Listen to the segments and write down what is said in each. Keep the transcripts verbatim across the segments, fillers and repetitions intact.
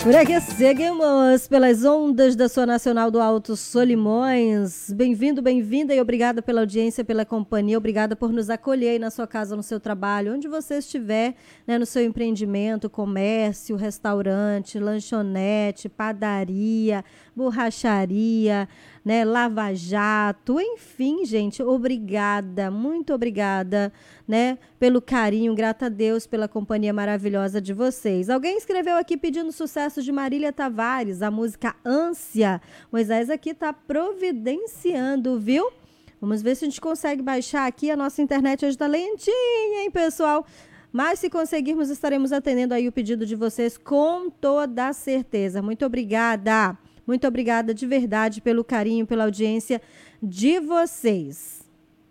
Por aqui seguimos pelas ondas da sua Nacional do Alto Solimões. Bem-vindo, bem-vinda e obrigada pela audiência, pela companhia. Obrigada por nos acolher aí na sua casa, no seu trabalho, onde você estiver, né, no seu empreendimento, comércio, restaurante, lanchonete, padaria, borracharia, né, lava-jato, enfim, gente, obrigada, muito obrigada, né, pelo carinho, grata a Deus pela companhia maravilhosa de vocês. Alguém escreveu aqui pedindo sucesso de Marília Tavares, a música Ânsia. Moisés aqui tá providenciando, viu? Vamos ver se a gente consegue baixar aqui, a nossa internet hoje tá lentinha, hein, pessoal? Mas se conseguirmos, estaremos atendendo aí o pedido de vocês com toda certeza. Muito obrigada. Muito obrigada de verdade pelo carinho, pela audiência de vocês.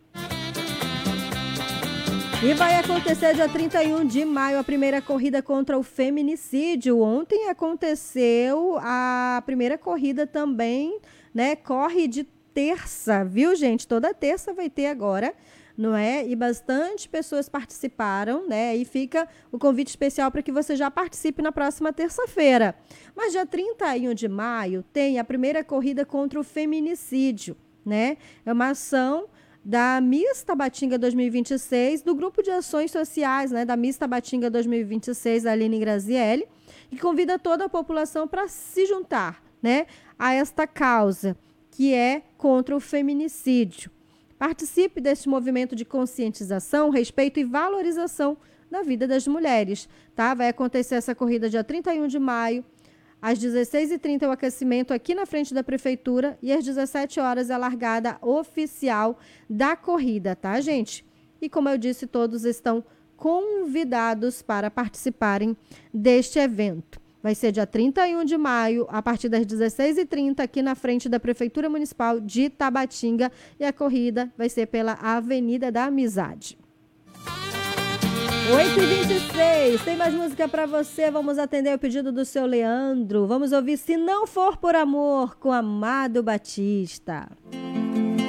E vai acontecer dia trinta e um de maio a primeira corrida contra o feminicídio. Ontem aconteceu a primeira corrida também, né? Corre de terça, viu, gente? Toda terça vai ter agora, não é? E bastante pessoas participaram, né? E fica o convite especial para que você já participe na próxima terça-feira. Mas dia trinta e um de maio tem a primeira corrida contra o feminicídio, né? É uma ação da Miss Tabatinga dois mil e vinte e seis, do Grupo de Ações Sociais, né, da Miss Tabatinga dois mil e vinte e seis, da Aline Grazielli, que convida toda a população para se juntar, né, a esta causa, que é contra o feminicídio. Participe deste movimento de conscientização, respeito e valorização da vida das mulheres, tá? Vai acontecer essa corrida dia trinta e um de maio, às dezesseis e trinta é o aquecimento aqui na frente da prefeitura e às dezessete horas é a largada oficial da corrida, tá, gente? E como eu disse, todos estão convidados para participarem deste evento. Vai ser dia trinta e um de maio, a partir das dezesseis e trinta, aqui na frente da Prefeitura Municipal de Tabatinga. E a corrida vai ser pela Avenida da Amizade. oito e vinte e seis, tem mais música para você. Vamos atender o pedido do seu Leandro. Vamos ouvir Se Não For Por Amor, com Amado Batista.